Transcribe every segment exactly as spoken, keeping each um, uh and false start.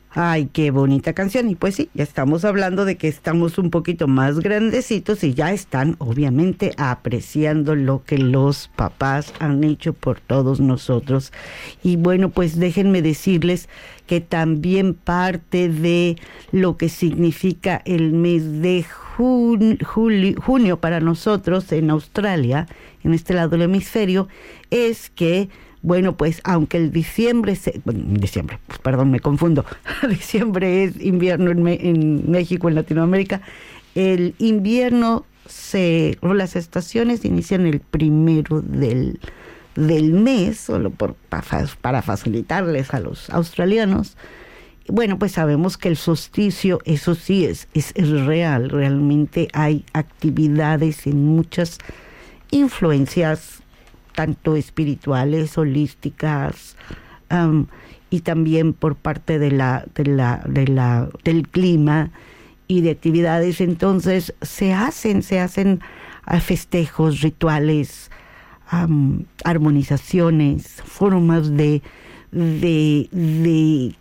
Ay, qué bonita canción. Y pues sí, ya estamos hablando de que estamos un poquito más grandecitos y ya están obviamente apreciando lo que los papás han hecho por todos nosotros. Y bueno, pues déjenme decirles que también parte de lo que significa el mes de jun- juli- junio para nosotros en Australia, en este lado del hemisferio, es que bueno, pues aunque el diciembre, se, bueno, diciembre, pues, perdón, me confundo, diciembre es invierno en, Me, en México, en Latinoamérica, el invierno, se, o las estaciones inician el primero del, del mes, solo por, para facilitarles a los australianos. Bueno, pues sabemos que el solsticio, eso sí es, es, es real, realmente hay actividades en muchas influencias tanto espirituales, holísticas, um, y también por parte de la, de la, de la, del clima y de actividades. Entonces se hacen, se hacen uh, festejos, rituales, um, armonizaciones, formas de, de, de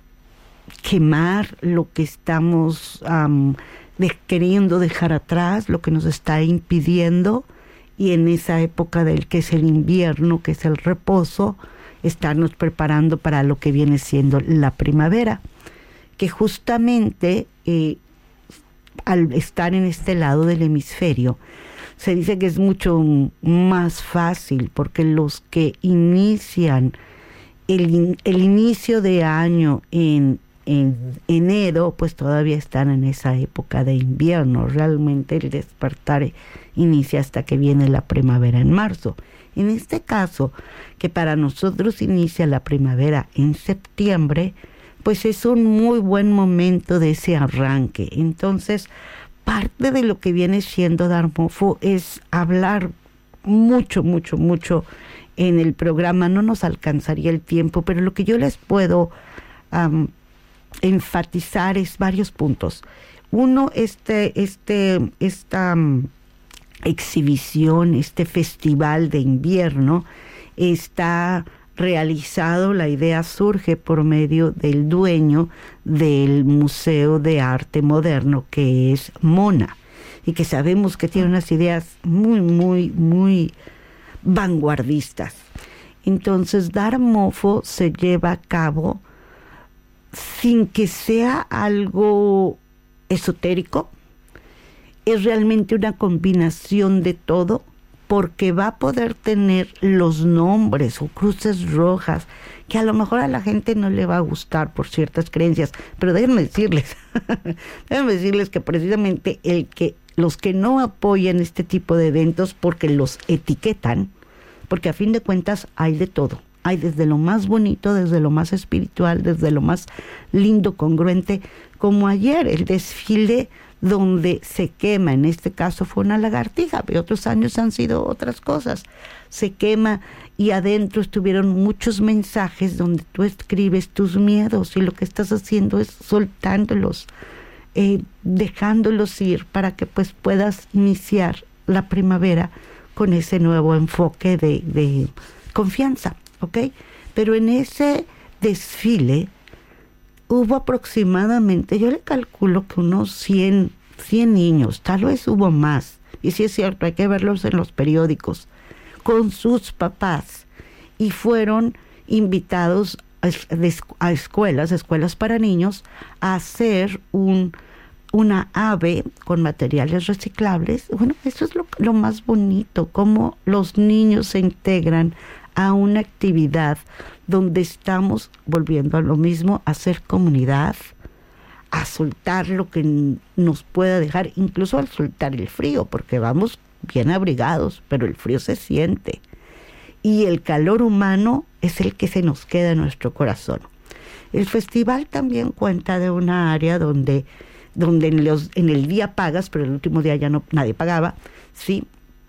quemar lo que estamos um, de, queriendo dejar atrás, lo que nos está impidiendo. Y en esa época del que es el invierno, que es el reposo, estarnos preparando para lo que viene siendo la primavera, que justamente eh, al estar en este lado del hemisferio, se dice que es mucho más fácil, porque los que inician el, el inicio de año en, en enero, pues todavía están en esa época de invierno. Realmente el despertar inicia hasta que viene la primavera en marzo. En este caso, que para nosotros inicia la primavera en septiembre, pues es un muy buen momento de ese arranque. Entonces, parte de lo que viene siendo Dar Mofo es hablar mucho, mucho, mucho en el programa. No nos alcanzaría el tiempo, pero lo que yo les puedo um, enfatizar es varios puntos. Uno, este, este, esta um, exhibición, este festival de invierno está realizado, la idea surge por medio del dueño del Museo de Arte Moderno, que es Mona, y que sabemos que tiene unas ideas muy, muy, muy vanguardistas. Entonces, Dar Mofo se lleva a cabo sin que sea algo esotérico. Es realmente una combinación de todo, porque va a poder tener los nombres o cruces rojas, que a lo mejor a la gente no le va a gustar por ciertas creencias, pero déjenme decirles, déjenme decirles que precisamente el que los que no apoyan este tipo de eventos porque los etiquetan, porque a fin de cuentas hay de todo, hay desde lo más bonito, desde lo más espiritual, desde lo más lindo, congruente, como ayer el desfile donde se quema, en este caso fue una lagartija, pero otros años han sido otras cosas, se quema y adentro estuvieron muchos mensajes donde tú escribes tus miedos y lo que estás haciendo es soltándolos, eh, dejándolos ir para que pues puedas iniciar la primavera con ese nuevo enfoque de, de confianza, ¿ok? Pero en ese desfile hubo aproximadamente, yo le calculo que unos cien, cien niños, tal vez hubo más, y sí es cierto, hay que verlos en los periódicos, con sus papás, y fueron invitados a, a escuelas, escuelas para niños, a hacer un, una ave con materiales reciclables. Bueno, eso es lo, lo más bonito, cómo los niños se integran a una actividad donde estamos volviendo a lo mismo, a hacer comunidad, a soltar lo que nos pueda dejar, incluso al soltar el frío, porque vamos bien abrigados, pero el frío se siente. Y el calor humano es el que se nos queda en nuestro corazón. El festival también cuenta de una área donde, donde en, los, en el día pagas, pero el último día ya no nadie pagaba, ¿sí?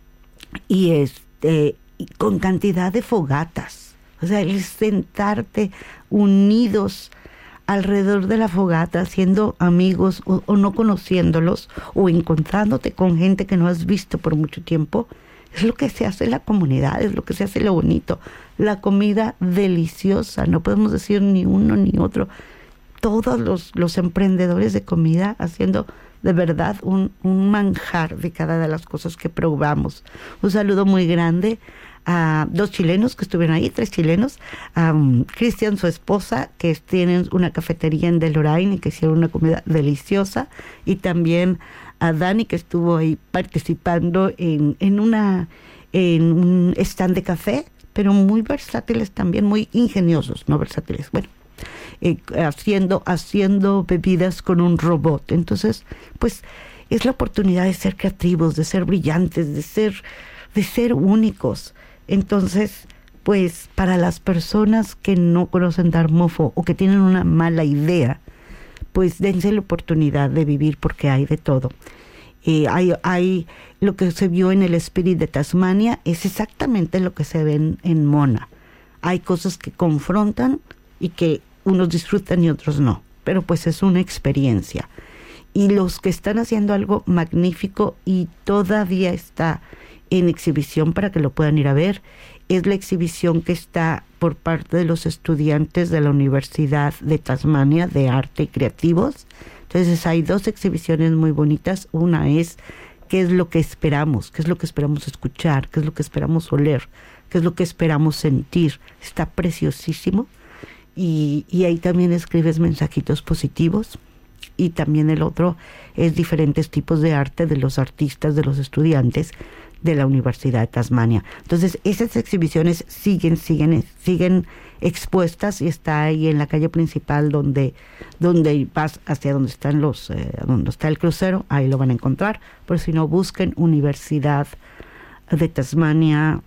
Y este... y con cantidad de fogatas, o sea, el sentarte unidos alrededor de la fogata, siendo amigos o, o no conociéndolos, o encontrándote con gente que no has visto por mucho tiempo, es lo que se hace en la comunidad, es lo que se hace lo bonito. La comida deliciosa, no podemos decir ni uno ni otro, todos los, los emprendedores de comida haciendo de verdad un, un manjar de cada de las cosas que probamos. Un saludo muy grande a dos chilenos que estuvieron ahí, tres chilenos, a um, Cristian, su esposa, que tienen una cafetería en Deloraine y que hicieron una comida deliciosa, y también a Dani, que estuvo ahí participando en, en, una, en un stand de café, pero muy versátiles también, muy ingeniosos, no versátiles, bueno, eh, haciendo, haciendo bebidas con un robot. Entonces, pues, es la oportunidad de ser creativos, de ser brillantes, de ser, de ser únicos. Entonces, pues, para las personas que no conocen Dar Mofo o que tienen una mala idea, pues dense la oportunidad de vivir, porque hay de todo. Eh, hay, hay lo que se vio en el Spirit de Tasmania, es exactamente lo que se ve en, en Mona. Hay cosas que confrontan y que unos disfrutan y otros no, pero pues es una experiencia. Y los que están haciendo algo magnífico y todavía está en exhibición para que lo puedan ir a ver, es la exhibición que está por parte de los estudiantes de la Universidad de Tasmania de Arte y Creativos. Entonces hay dos exhibiciones muy bonitas. Una es qué es lo que esperamos, qué es lo que esperamos escuchar, qué es lo que esperamos oler, qué es lo que esperamos sentir. Está preciosísimo. Y, y ahí también escribes mensajitos positivos. Y también el otro es diferentes tipos de arte de los artistas, de los estudiantes de la Universidad de Tasmania. Entonces, esas exhibiciones siguen, siguen, siguen expuestas, y está ahí en la calle principal donde, donde vas hacia donde están los, eh, donde está el crucero, ahí lo van a encontrar. Por si no, busquen Universidad de Tasmania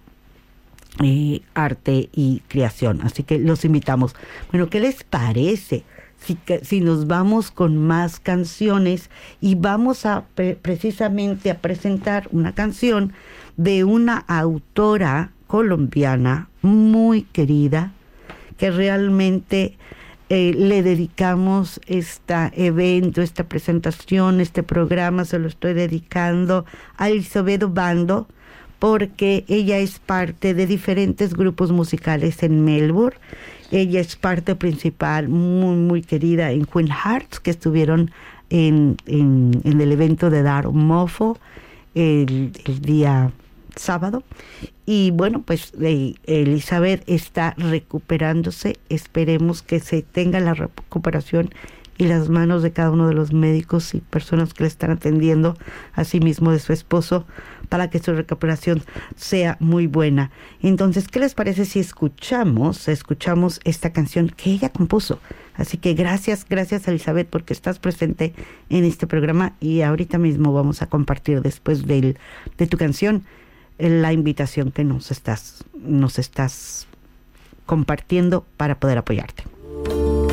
eh, Arte y Creación. Así que los invitamos. Bueno, ¿qué les parece si, si nos vamos con más canciones? Y vamos a pre- precisamente a presentar una canción de una autora colombiana muy querida, que realmente eh, le dedicamos este evento, esta presentación, este programa, se lo estoy dedicando a Elizabeth Obando, porque ella es parte de diferentes grupos musicales en Melbourne. Ella es parte principal, muy, muy querida, en Queen Hearts, que estuvieron en, en, en el evento de Dar Mofo el, el día sábado. Y bueno, pues eh, Elizabeth está recuperándose. Esperemos que se tenga la recuperación y las manos de cada uno de los médicos y personas que le están atendiendo, asimismo de su esposo, para que su recuperación sea muy buena. Entonces, ¿qué les parece si escuchamos, escuchamos esta canción que ella compuso? Así que gracias, gracias Elizabeth, porque estás presente en este programa, y ahorita mismo vamos a compartir, después del, de tu canción, la invitación que nos estás, nos estás compartiendo para poder apoyarte.